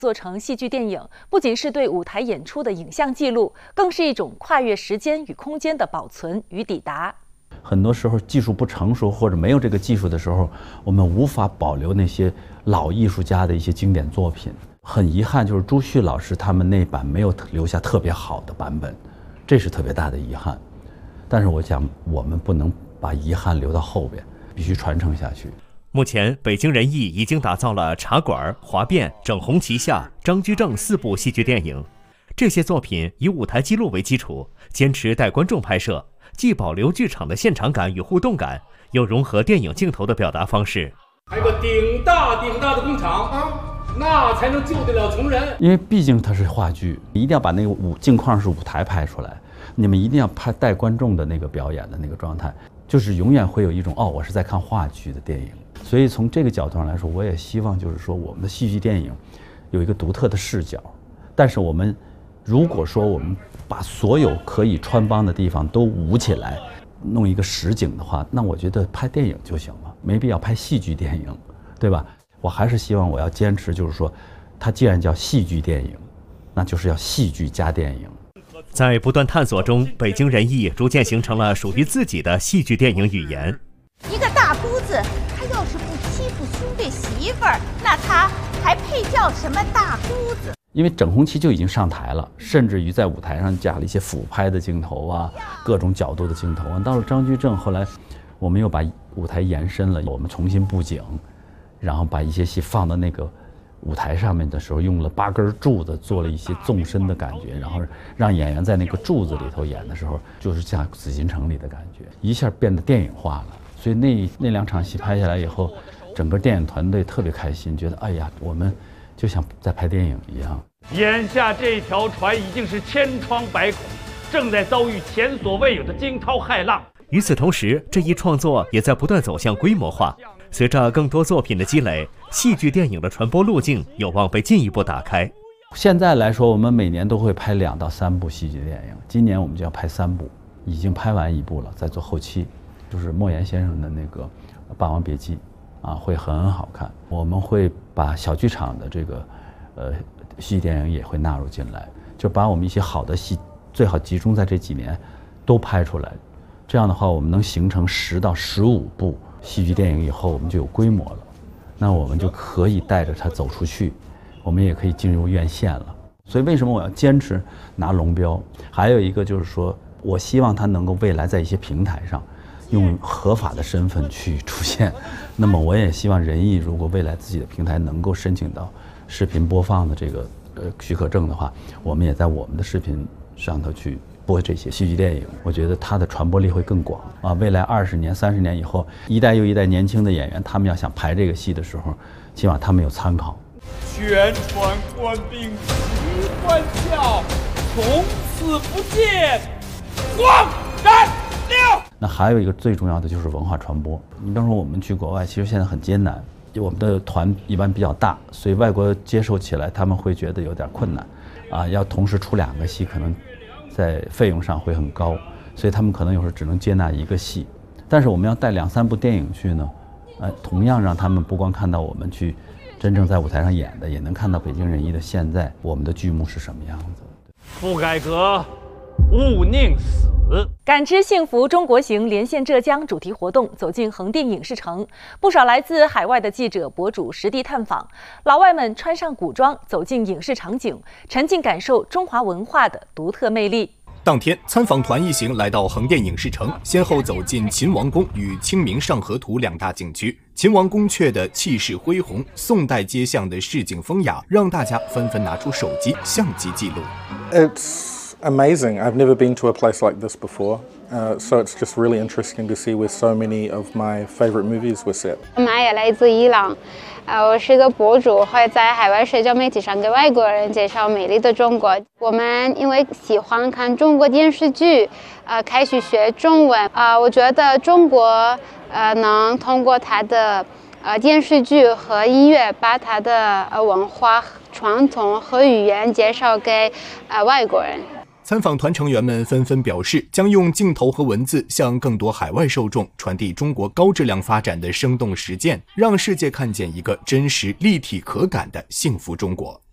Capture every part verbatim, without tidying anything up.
做成戏剧电影，不仅是对舞台演出的影像记录，更是一种跨越时间与空间的保存与抵达。 很多时候技术不成熟或者没有这个技术的时候，我们无法保留那些老艺术家的一些经典作品。很遗憾，就是朱旭老师他们那版没有留下特别好的版本，这是特别大的遗憾。但是我想，我们不能把遗憾留到后边，必须传承下去。 目前，北京人艺已经打造了《茶馆》《华变》《整红旗下》《张居正》四部戏剧电影。这些作品以舞台记录为基础，坚持带观众拍摄，既保留剧场的现场感与互动感，又融合电影镜头的表达方式。 开个顶大顶大的工厂啊，那才能救得了穷人。 因为毕竟它是话剧，一定要把那个舞镜框是舞台拍出来，你们一定要拍带观众的那个表演的那个状态，就是永远会有一种哦，我是在看话剧的电影。所以从这个角度上来说，我也希望就是说我们的戏剧电影有一个独特的视角。但是我们如果说我们把所有可以穿帮的地方都捂起来，弄一个实景的话，那我觉得拍电影就行了，没必要拍戏剧电影，对吧？我还是希望我要坚持，就是说它既然叫戏剧电影，那就是要戏剧加电影。 在不断探索中，北京人艺逐渐形成了属于自己的戏剧电影语言。 一个大姑子，他要是不欺负兄弟媳妇儿，那他还配叫什么大姑子？ 因为整红旗就已经上台了，甚至于在舞台上加了一些俯拍的镜头啊，各种角度的镜头啊。到了张居正，后来我们又把舞台延伸了，我们重新布景，然后把一些戏放到那个舞台上面的时候，用了八根柱子做了一些纵深的感觉，然后让演员在那个柱子里头演的时候，就是像紫禁城里的感觉，一下变得电影化了。所以那那两场戏拍下来以后，整个电影团队特别开心，觉得哎呀，我们就像在拍电影一样。 眼下这条船已经是千疮百孔，正在遭遇前所未有的惊涛骇浪。 与此同时，这一创作也在不断走向规模化。随着更多作品的积累，戏剧电影的传播路径有望被进一步打开。 现在来说，我们每年都会拍两到三部戏剧电影，今年我们就要拍三部，已经拍完一部了，在做后期。就是莫言先生的那个《霸王别姬》啊，会很好看。我们会把小剧场的这个呃戏剧电影也会纳入进来，就把我们一些好的戏最好集中在这几年都拍出来。这样的话，我们能形成十到十五部戏剧电影以后，我们就有规模了。那我们就可以带着它走出去，我们也可以进入院线了。所以为什么我要坚持拿龙标？还有一个就是说，我希望它能够未来在一些平台上用合法的身份去出现。那么我也希望人艺如果未来自己的平台能够申请到视频播放的这个呃许可证的话，我们也在我们的视频上头去播这些戏剧电影，我觉得它的传播力会更广啊！未来二十年、三十年以后，一代又一代年轻的演员，他们要想排这个戏的时候，起码他们有参考。 宣传官兵齐官校，从此不见光染料。 那还有一个最重要的就是文化传播。你比方说我们去国外，其实现在很艰难，我们的团一般比较大，所以外国接受起来他们会觉得有点困难，啊，要同时出两个戏，可能在费用上会很高，所以他们可能有时候只能接纳一个戏。但是我们要带两三部电影去呢，呃，同样让他们不光看到我们去真正在舞台上演的，也能看到北京人艺的现在我们的剧目是什么样子。 不改革，勿宁死。 感知幸福中国行连线浙江主题活动走进横店影视城，不少来自海外的记者博主实地探访，老外们穿上古装走进影视场景，沉浸感受中华文化的独特魅力。 当天，参访团一行来到横店影视城，先后走进秦王宫与清明上河图两大景区。秦王宫阙的气势恢宏，宋代街巷的市井风雅，让大家纷纷拿出手机、相机记录。 It's amazing. I've never been to a place like this before, uh, so it's just really interesting to see where so many of my favorite movies were set. 我妈也来自伊朗，呃，我是一个博主，会在海外社交媒体上给外国人介绍美丽的中国。我们因为喜欢看中国电视剧，呃，开始学中文。啊、呃，我觉得中国呃能通过它的呃电视剧和音乐，把它的呃文化、传统和语言介绍给呃外国人。 参访团成员们纷纷表示，将用镜头和文字向更多海外受众传递中国高质量发展的生动实践，让世界看见一个真实、立体、可感的幸福中国。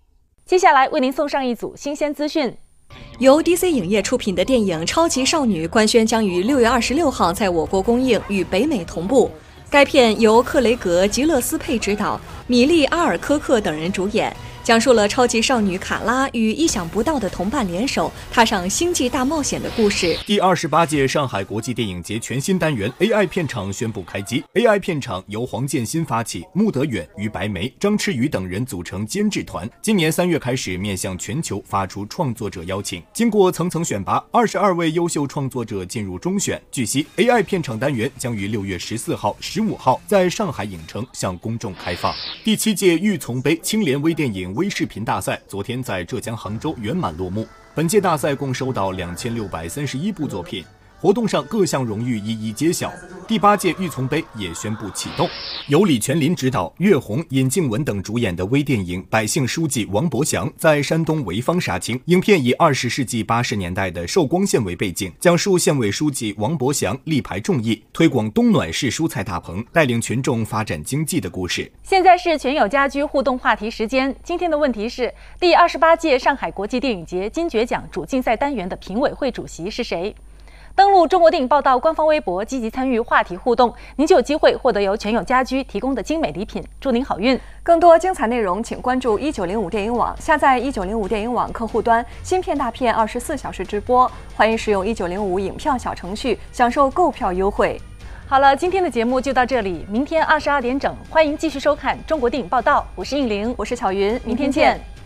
接下来为您送上一组新鲜资讯。 由 D C 影业出品的电影《超级少女》官宣将于六月二十六号在我国公映，与北美同步。该片由克雷格·吉勒斯佩执导，米莉·阿尔科克等人主演，讲述了超级少女卡拉与意想不到的同伴联手，踏上星际大冒险的故事。 第二十八届上海国际电影节全新单元 A I 片场宣布开机。A I 片场由黄建新发起，穆德远、于白梅、张弛宇等人组成监制团。今年三月开始面向全球发出创作者邀请，经过层层选拔，二十二位优秀创作者进入中选。据悉 ，A I 片场单元将于六月十四号、十五号在上海影城向公众开放。第七届玉琮杯青联微电影微视频大赛昨天在浙江杭州圆满落幕。本届大赛共收到两千六百三十一部作品，活动上各项荣誉一一揭晓。第八届玉琮杯也宣布启动，由李全林执导、岳红、尹静文等主演的微电影《百姓书记王伯祥》在山东潍坊杀青。影片以二十世纪八十年代的寿光县为背景，讲述县委书记王伯祥力排众议，推广冬暖式蔬菜大棚，带领群众发展经济的故事。 现在是全友家居互动话题时间。今天的问题是：第二十八届上海国际电影节金爵奖主竞赛单元的评委会主席是谁？登录中国电影报道官方微博，积极参与话题互动，您就有机会获得由全友家居提供的精美礼品。祝您好运！ 更多精彩内容，请关注一九零五电影网，下载一九零五电影网客户端，新片大片二十四小时直播。欢迎使用一九零五影票小程序，享受购票优惠。 好了，今天的节目就到这里，明天二十二点整，欢迎继续收看中国电影报道。我是应玲， 我是巧云， 明天见。